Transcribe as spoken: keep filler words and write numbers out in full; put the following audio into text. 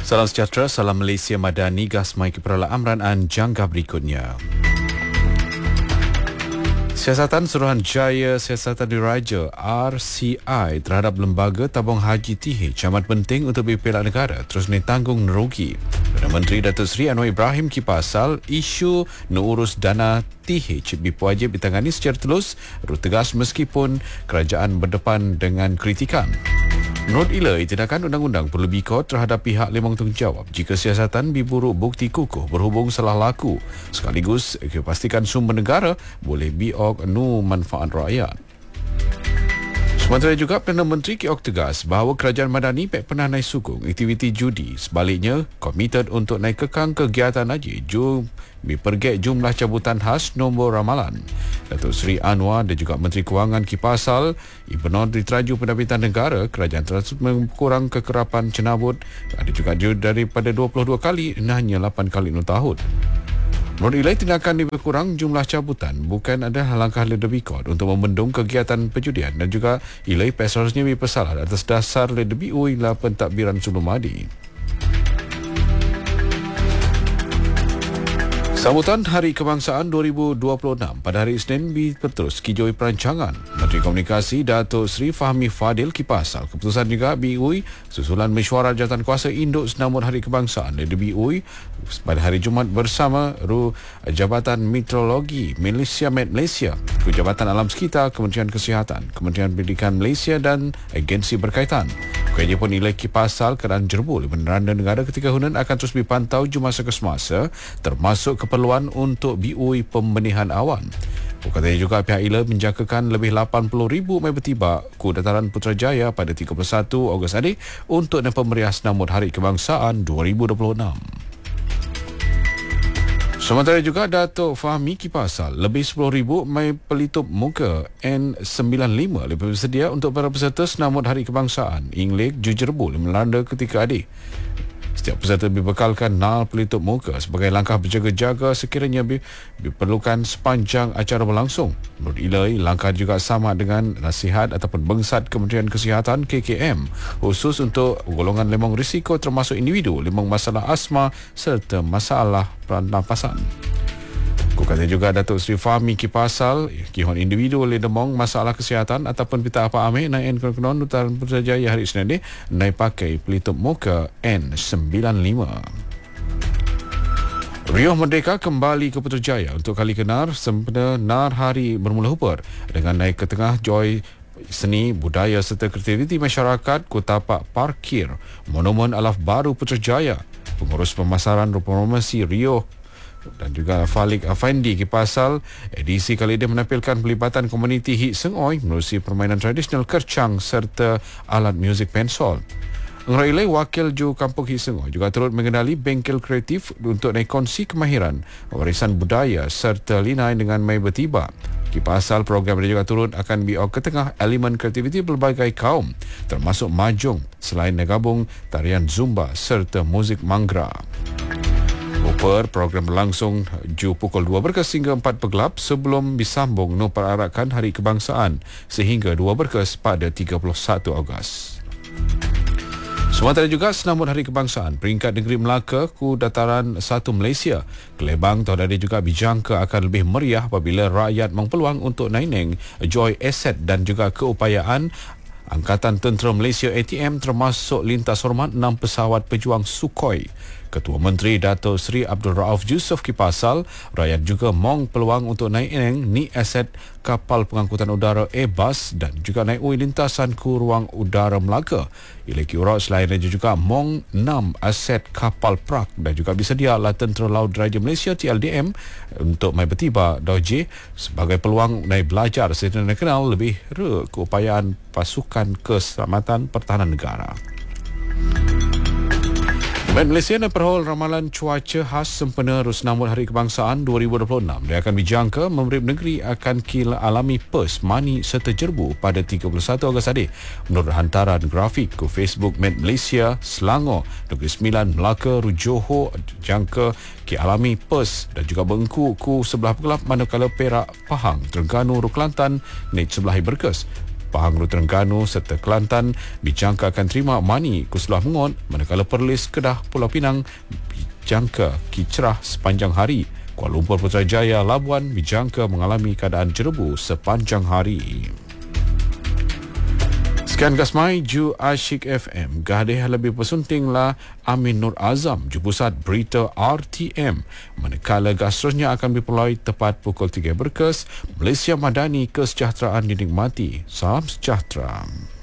Salam sejahtera, salam Malaysia Madani, Gasmai Kepala Amran dan jangka berikutnya. Siasatan Suruhanjaya Siasatan Diraja R C I terhadap Lembaga Tabung Haji T H amat penting untuk B P L negara terus ditanggung nerugi. Perdana Menteri Datuk Seri Anwar Ibrahim kipasal isu nurus dana T H wajib ditangani secara telus, rut tegas meskipun kerajaan berdepan dengan kritikan. Menurut I L A, tindakan undang-undang perlu bikot terhadap pihak lemang tanggungjawab jika siasatan diburu bukti kukuh berhubung salah laku, sekaligus pastikan sumber negara boleh biok nu manfaat rakyat. Sementara juga, Perdana Menteri Kiok tegas bahawa kerajaan Madani pek pernah naik sukung aktiviti judi. Sebaliknya, komited untuk naik kekang kegiatan haji jum dipergek jumlah cabutan khas nombor ramalan. Datuk Seri Anwar dan juga Menteri Kewangan kipasal Ibenor diteraju Pendapatan Negara, kerajaan terus mengurang kekerapan cenabut. Ada juga daripada dua puluh dua kali hanya lapan kali enam tahun. Menurut I L A, tindakan dikurang jumlah cabutan bukan ada langkah lebih kuat untuk membendung kegiatan perjudian dan juga I L A seharusnya berpesalah atas dasar lebih uilah pentadbiran sebelum madi. Sambutan Hari Kebangsaan dua ribu dua puluh enam pada hari Isnin berterus kijoi perancangan. Menteri Komunikasi Datuk Seri Fahmi Fadil kipasal keputusan juga B U I susulan mesyuarat jawatankuasa induk senambut Hari Kebangsaan dari B U I pada hari Jumaat bersama Ru Jabatan Meteorologi Malaysia Met Malaysia, Jabatan Alam Sekitar, Kementerian Kesihatan, Kementerian Pendidikan Malaysia dan agensi berkaitan. Kerja pun I L A kipasal keadaan jerbul peneranda negara ketika hunan akan terus dipantau jumasa ke semasa, termasuk keperluan untuk B U I pembenihan awan. Katanya juga pihak I L A menjangkakan lebih lapan puluh ribu mai bertiba ke dataran Putrajaya pada tiga puluh satu Ogos adik untuk pemeriah senambut Hari Kebangsaan dua ribu dua puluh enam. Sementara juga Datuk Fahmi kipasal lebih sepuluh ribu mai pelitup muka N sembilan lima lebih bersedia untuk para peserta senambut Hari Kebangsaan Inglik Jujerbul melanda ketika adik. Setiap peserta dibekalkan nal pelitup muka sebagai langkah berjaga-jaga sekiranya diperlukan sepanjang acara berlangsung. Menurut I L A, langkah juga sama dengan nasihat ataupun bengsat Kementerian Kesihatan K K M khusus untuk golongan lemong risiko termasuk individu lemong masalah asma serta masalah pernafasan. Kata juga Datuk Seri Fahmi kipasal kihon individu oleh demong masalah kesihatan ataupun pita apa ameh naik kenon Dataran Putrajaya hari Isnin naik pakai pelitup muka N sembilan lima. Riuh Merdeka kembali ke Putrajaya untuk kali kenar sempena nar hari bermula hupar dengan naik ke tengah joy seni, budaya serta kreativiti masyarakat ku tapak parkir Monumen Alaf Baru Putrajaya. Pengurus pemasaran promosi Riuh dan juga Falik Afandi kipasal edisi kali ini menampilkan pelibatan komuniti Hit Sengoi menerusi permainan tradisional kercang serta alat muzik pensol. Ngerai wakil Ju Kampung Hit Sengoi juga turut mengenali bengkel kreatif untuk naik kongsi kemahiran warisan budaya serta linai dengan mai bertiba. Kipasal program ini juga turut akan biok ke tengah elemen kreativiti berbagai kaum termasuk majung selain gabung tarian zumba serta muzik manggra. Upper program berlangsung ju pukul dua berkes hingga empat pegelap sebelum disambung no perarakan Hari Kebangsaan sehingga dua berkes pada tiga puluh satu Ogos. Sementara juga senambut Hari Kebangsaan peringkat negeri Melaka ku dataran satu Malaysia, Kelebang tahun ini juga dijangka akan lebih meriah apabila rakyat mempeluang untuk naineng joy aset dan juga keupayaan Angkatan Tentera Malaysia A T M termasuk lintas hormat enam pesawat pejuang Sukhoi. Ketua Menteri Datuk Seri Abdul Rauf Yusof kipasal rakyat juga mong peluang untuk naik eneng ni aset kapal pengangkutan udara Airbus dan juga naik ui lintasan ku ruang udara Melaka. Ilaki urat selain itu juga mong enam aset kapal prak dan juga bersedia lah Tentera Laut Diraja Malaysia T L D M untuk mai bertiba Doje sebagai peluang naik belajar serta kenal lebih re keupayaan pasukan keselamatan pertahanan negara. Met Malaysia dan perhol ramalan cuaca khas sempena senambut Hari Kebangsaan dua ribu dua puluh enam. Dia akan dijangka memberi negeri akan kila alami pers, mani serta jerbu pada tiga puluh satu Ogos adik. Menurut hantaran grafik ke Facebook Met Malaysia, Selangor, Negeri Sembilan, Melaka, Johor jangka ki alami pers dan juga Bengku ku sebelah pegelap manakala Perak, Pahang, Terengganu, Kelantan naik sebelah berkes. Pahang Terengganu serta Kelantan dijangka akan terima mani Kusulah Mengot, manakala Perlis, Kedah, Pulau Pinang dijangka kicerah sepanjang hari. Kuala Lumpur, Putrajaya, Labuan dijangka mengalami keadaan jerebu sepanjang hari. Sekian Gasmai Ju Asyik F M. Gadih lebih pesuntinglah Amin Nur Azam, Jupusat Berita R T M. Manakala gas seterusnya akan dipulai tepat pukul tiga berkes. Malaysia Madani, kesejahteraan dinikmati. Salam sejahtera.